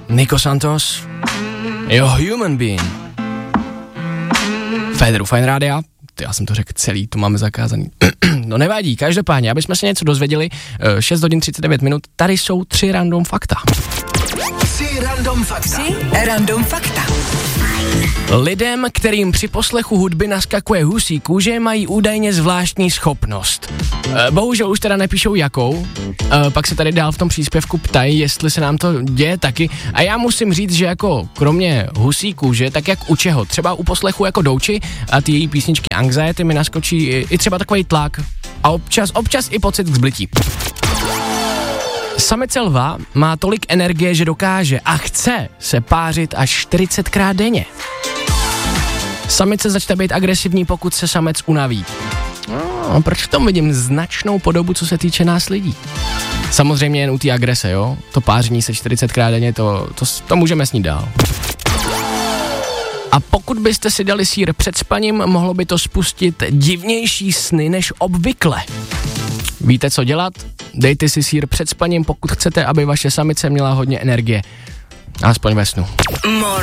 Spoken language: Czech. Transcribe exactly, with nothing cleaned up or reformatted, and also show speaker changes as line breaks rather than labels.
Nico Santos, jo, Human Being. Féteru Fajn rádia, já jsem to řekl celý, to máme zakázaný. No nevadí, každopádně, aby jsme se něco dozvěděli, šest hodin třicet devět minut, tady jsou tři random fakta.
Tři random fakta. Tři random fakta.
Lidem, kterým při poslechu hudby naskakuje husí kůže, mají údajně zvláštní schopnost. E, bohužel už teda nepíšou jakou, e, pak se tady dál v tom příspěvku ptají, jestli se nám to děje taky. A já musím říct, že jako kromě husí kůže, tak jak u čeho, třeba u poslechu jako Douči a ty její písničky Anxiety mi naskočí i, i třeba takový tlak a občas, občas i pocit k zblití. Samice lva má tolik energie, že dokáže a chce se pářit až čtyřicetkrát denně. Samice začne být agresivní, pokud se samec unaví. No, proč v tom vidím značnou podobu, co se týče nás lidí? Samozřejmě jen u té agrese, jo? To páření se čtyřicetkrát denně, to, to, to můžeme snít dál. A pokud byste si dali sýr před spaním, mohlo by to spustit divnější sny než obvykle. Víte, co dělat? Dejte si sýr před spaním, pokud chcete, aby vaše samice měla hodně energie. Aspoň ve snu.